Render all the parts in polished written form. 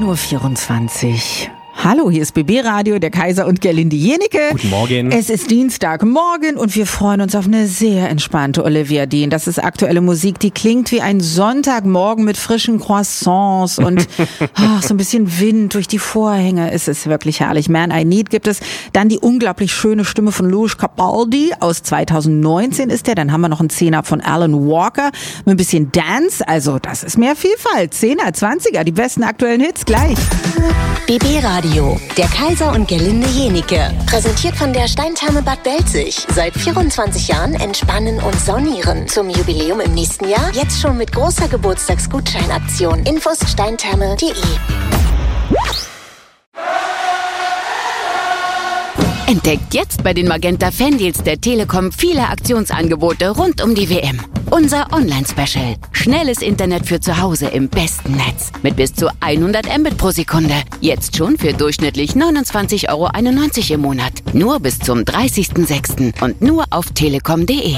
10.24 Uhr. Hallo, hier ist BB Radio, der Kaiser und Gerlinde Jenike. Guten Morgen. Es ist Dienstagmorgen und wir freuen uns auf eine sehr entspannte Olivia Dean. Das ist aktuelle Musik, die klingt wie ein Sonntagmorgen mit frischen Croissants und so ein bisschen Wind durch die Vorhänge. Es ist wirklich herrlich. Man I Need gibt es. Dann die unglaublich schöne Stimme von Louis Capaldi aus 2019 ist der. Dann haben wir noch einen 10er von Alan Walker mit ein bisschen Dance. Also das ist mehr Vielfalt. 10er, 20er, die besten aktuellen Hits gleich. BB Radio, der Kaiser und Gerlinde Jenike. Präsentiert von der Steintherme Bad Belzig. Seit 24 Jahren entspannen und saunieren. Zum Jubiläum im nächsten Jahr jetzt schon mit großer Geburtstagsgutscheinaktion. Infos steintherme.de. Entdeckt jetzt bei den Magenta Fandeals der Telekom viele Aktionsangebote rund um die WM. Unser Online-Special. Schnelles Internet für zu Hause im besten Netz. Mit bis zu 100 Mbit pro Sekunde. Jetzt schon für durchschnittlich 29,91 € im Monat. Nur bis zum 30.06. und nur auf telekom.de.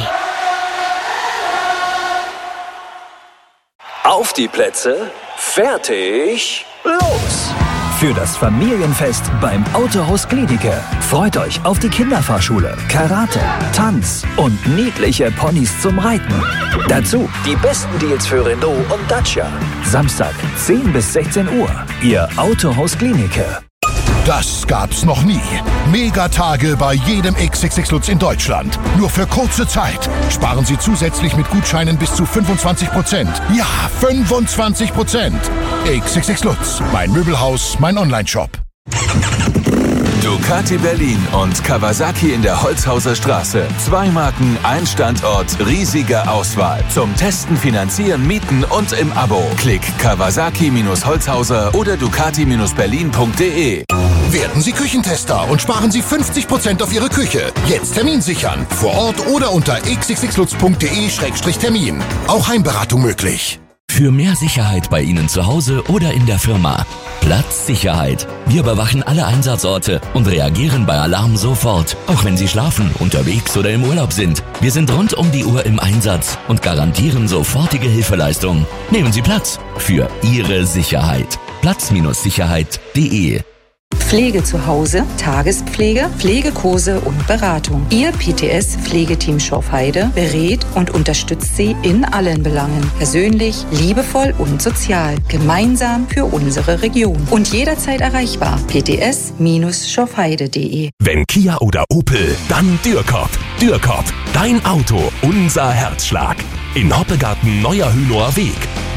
Auf die Plätze, fertig, los! Für das Familienfest beim Autohaus Gliedike. Freut euch auf die Kinderfahrschule, Karate, Tanz und niedliche Ponys zum Reiten. Dazu die besten Deals für Renault und Dacia. Samstag 10 bis 16 Uhr. Ihr Autohaus Gliedike. Das gab's noch nie. Megatage bei jedem XXX Lutz in Deutschland. Nur für kurze Zeit. Sparen Sie zusätzlich mit Gutscheinen bis zu 25%. Ja, 25%. XXX Lutz. Mein Möbelhaus, mein Onlineshop. Ducati Berlin und Kawasaki in der Holzhauser Straße. 2 Marken, ein Standort, riesige Auswahl. Zum Testen, Finanzieren, Mieten und im Abo. Klick Kawasaki-Holzhauser oder Ducati-Berlin.de. Werden Sie Küchentester und sparen Sie 50% auf Ihre Küche. Jetzt Termin sichern. Vor Ort oder unter xxxlutz.de/termin. Auch Heimberatung möglich. Für mehr Sicherheit bei Ihnen zu Hause oder in der Firma. Platzsicherheit. Wir überwachen alle Einsatzorte und reagieren bei Alarm sofort, auch wenn Sie schlafen, unterwegs oder im Urlaub sind. Wir sind rund um die Uhr im Einsatz und garantieren sofortige Hilfeleistung. Nehmen Sie Platz für Ihre Sicherheit. Platz-sicherheit.de. Pflege zu Hause, Tagespflege, Pflegekurse und Beratung. Ihr PTS-Pflegeteam Schorfheide berät und unterstützt Sie in allen Belangen. Persönlich, liebevoll und sozial. Gemeinsam für unsere Region. Und jederzeit erreichbar. pts-schorfheide.de. Wenn Kia oder Opel, dann Dürkop. Dürkop, dein Auto, unser Herzschlag. In Hoppegarten Neuer Hünower Weg.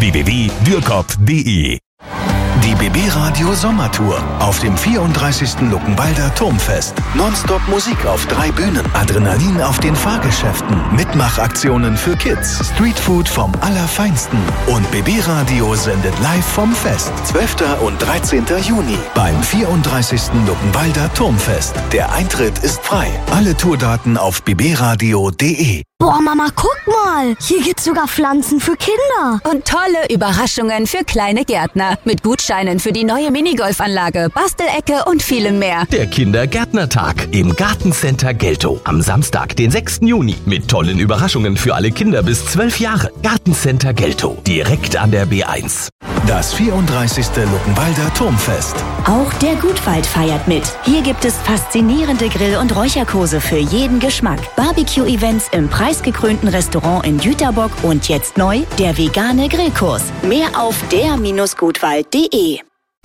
www.dürkop.de. Die BB Radio Sommertour auf dem 34. Luckenwalder Turmfest. Nonstop Musik auf 3 Bühnen. Adrenalin auf den Fahrgeschäften. Mitmachaktionen für Kids. Streetfood vom Allerfeinsten. Und BB Radio sendet live vom Fest. 12. und 13. Juni beim 34. Luckenwalder Turmfest. Der Eintritt ist frei. Alle Tourdaten auf bbradio.de. Boah, Mama, guck mal. Hier gibt's sogar Pflanzen für Kinder. Und tolle Überraschungen für kleine Gärtner. Mit Gutscheinen für die neue Minigolfanlage, Bastelecke und vielem mehr. Der Kindergärtnertag im Gartencenter Geltow. Am Samstag, den 6. Juni. Mit tollen Überraschungen für alle Kinder bis 12 Jahre. Gartencenter Geltow. Direkt an der B1. Das 34. Luckenwalder Turmfest. Auch der Gutwald feiert mit. Hier gibt es faszinierende Grill- und Räucherkurse für jeden Geschmack. Barbecue-Events im preisgekrönten Restaurant in Jüterbock und jetzt neu der vegane Grillkurs. Mehr auf der-gutwald.de.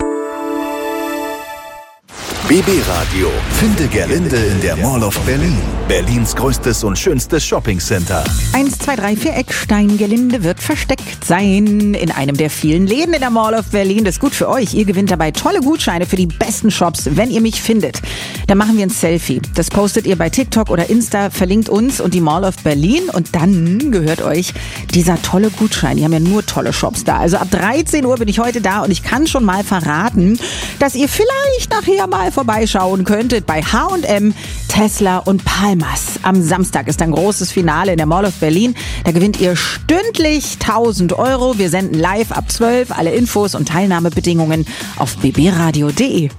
BB Radio. Finde Gerlinde in der Mall of Berlin. Berlins größtes und schönstes Shoppingcenter. 1, 2, 3, 4 Eckstein Gerlinde wird versteckt sein in einem der vielen Läden in der Mall of Berlin. Das ist gut für euch. Ihr gewinnt dabei tolle Gutscheine für die besten Shops, wenn ihr mich findet. Dann machen wir ein Selfie. Das postet ihr bei TikTok oder Insta, verlinkt uns und die Mall of Berlin und dann gehört euch dieser tolle Gutschein. Die haben ja nur tolle Shops da. Also ab 13 Uhr bin ich heute da und ich kann schon mal verraten, dass ihr vielleicht nachher mal vorbeischauen könntet bei H&M, Tesla und Palmas. Am Samstag ist ein großes Finale in der Mall of Berlin. Da gewinnt ihr stündlich 1.000 €. Wir senden live ab 12. Alle Infos und Teilnahmebedingungen auf bbradio.de.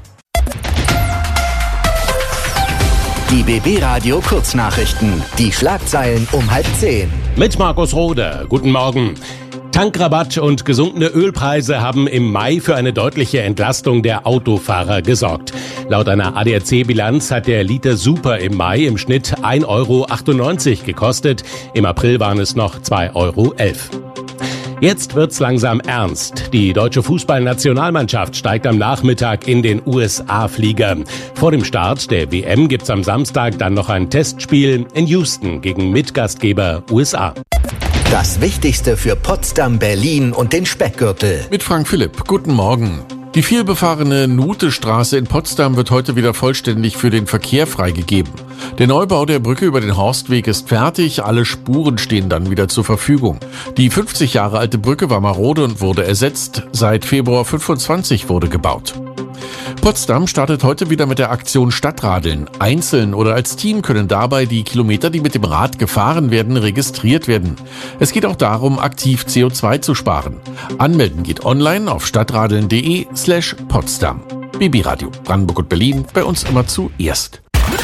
Die BB Radio Kurznachrichten. Die Schlagzeilen um 9:30. Mit Markus Rode. Guten Morgen. Tankrabatt und gesunkene Ölpreise haben im Mai für eine deutliche Entlastung der Autofahrer gesorgt. Laut einer ADAC-Bilanz hat der Liter Super im Mai im Schnitt 1,98 € gekostet. Im April waren es noch 2,11 €. Jetzt wird's langsam ernst. Die deutsche Fußballnationalmannschaft steigt am Nachmittag in den USA-Flieger. Vor dem Start der WM gibt's am Samstag dann noch ein Testspiel in Houston gegen Mitgastgeber USA. Das Wichtigste für Potsdam, Berlin und den Speckgürtel. Mit Frank Philipp. Guten Morgen. Die vielbefahrene Nutestraße in Potsdam wird heute wieder vollständig für den Verkehr freigegeben. Der Neubau der Brücke über den Horstweg ist fertig, alle Spuren stehen dann wieder zur Verfügung. Die 50 Jahre alte Brücke war marode und wurde ersetzt. Seit Februar 25 wurde gebaut. Potsdam startet heute wieder mit der Aktion Stadtradeln. Einzeln oder als Team können dabei die Kilometer, die mit dem Rad gefahren werden, registriert werden. Es geht auch darum, aktiv CO2 zu sparen. Anmelden geht online auf stadtradeln.de/Potsdam. BB Radio Brandenburg und Berlin, bei uns immer zuerst.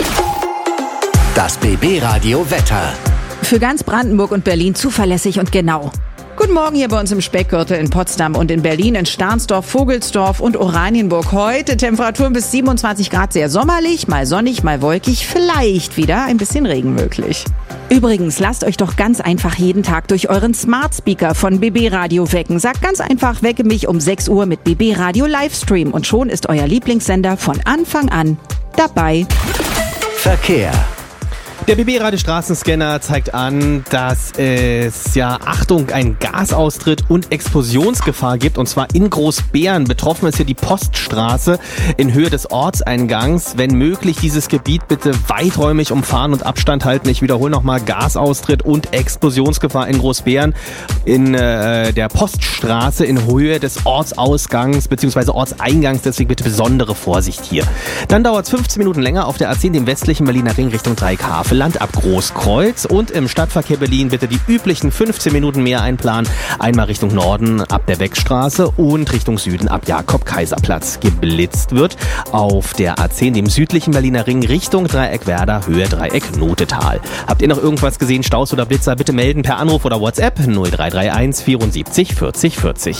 Das BB Radio Wetter. Für ganz Brandenburg und Berlin zuverlässig und genau. Guten Morgen hier bei uns im Speckgürtel in Potsdam und in Berlin, in Stahnsdorf, Vogelsdorf und Oranienburg. Heute Temperaturen bis 27 Grad, sehr sommerlich, mal sonnig, mal wolkig, vielleicht wieder ein bisschen Regen möglich. Übrigens, lasst euch doch ganz einfach jeden Tag durch euren Smart Speaker von BB Radio wecken. Sagt ganz einfach, wecke mich um 6 Uhr mit BB Radio Livestream und schon ist euer Lieblingssender von Anfang an dabei. Verkehr. Der BB-Radio-Straßenscanner zeigt an, dass es, Achtung, einen Gasaustritt und Explosionsgefahr gibt, und zwar in Großbeeren. Betroffen ist hier die Poststraße in Höhe des Ortseingangs. Wenn möglich, dieses Gebiet bitte weiträumig umfahren und Abstand halten. Ich wiederhole nochmal, Gasaustritt und Explosionsgefahr in Großbeeren in der Poststraße in Höhe des Ortsausgangs bzw. Ortseingangs. Deswegen bitte besondere Vorsicht hier. Dann dauert es 15 Minuten länger auf der A10, dem westlichen Berliner Ring Richtung Dreieckhavel. Land ab Großkreuz, und im Stadtverkehr Berlin bitte die üblichen 15 Minuten mehr einplanen. Einmal Richtung Norden ab der Beckstraße und Richtung Süden ab Jakob-Kaiser-Platz. Geblitzt wird auf der A10, dem südlichen Berliner Ring Richtung Dreieck-Werder, Höhe Dreieck-Notetal. Habt ihr noch irgendwas gesehen, Staus oder Blitzer? Bitte melden per Anruf oder WhatsApp 0331 74 40 40.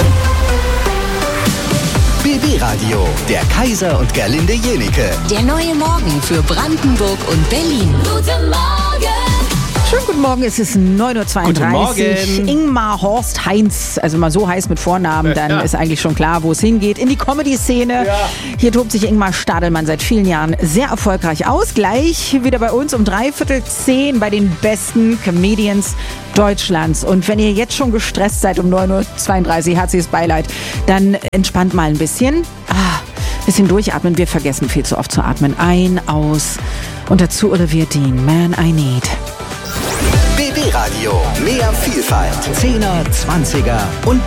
BB Radio, der Kaiser und Gerlinde Jenike. Der neue Morgen für Brandenburg und Berlin. Guten Morgen! Schönen guten Morgen, es ist 9:32 Uhr. Guten Morgen. Ingmar Horst Heinz, also mal so heißt mit Vornamen, dann ist eigentlich schon klar, wo es hingeht. In die Comedy-Szene. Ja. Hier tobt sich Ingmar Stadelmann seit vielen Jahren sehr erfolgreich aus. Gleich wieder bei uns um 9:45 bei den besten Comedians Deutschlands. Und wenn ihr jetzt schon gestresst seid um 9:32 Uhr, herzliches Beileid, dann entspannt mal ein bisschen. Bisschen durchatmen. Wir vergessen viel zu oft zu atmen. Ein, aus. Und dazu Olivia Dean, Man I Need. BB Radio, mehr Vielfalt. 10er, 20er und